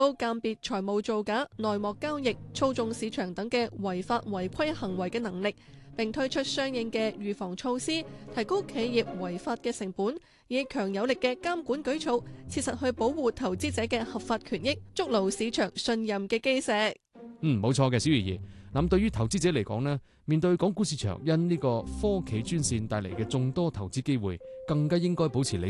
鑑別財務造假、內幕交易、操縱市場等嘅違法違規行為嘅能力，並推出相應嘅預防措施，提高企業違法嘅成本，以強有力嘅監管舉措，切實去保護投資者嘅合法權益，築牢市場信任嘅基石。 冇錯嘅，小魚兒。咁對於投資者嚟講呢，面對港股市場因呢個科企專線帶嚟嘅眾多投資機會，更加應該保持理